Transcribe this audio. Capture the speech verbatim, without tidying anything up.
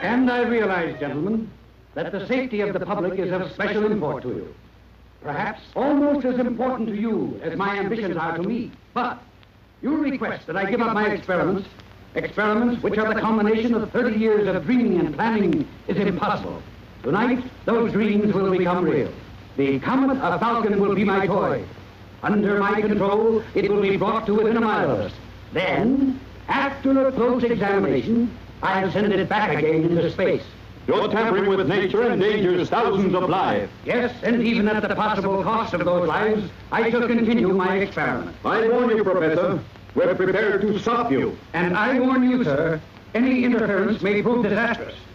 And I realize, gentlemen, that the safety of the public is of special import to you. Perhaps almost as important to you as my ambitions are to me. But you request that I give up my experiments, experiments which are the culmination of thirty years of dreaming and planning is impossible. Tonight, those dreams will become real. The Comet of Falcon will be my toy. Under my control, it will be brought to within a mile of us. Then, after a close examination, I'll send it back again into space. You're tampering with nature endangers thousands of lives. Yes, and even at the possible cost of those lives, I shall continue my experiment. I warn you, Professor, we're prepared to stop you. And I warn you, sir, any interference may prove disastrous.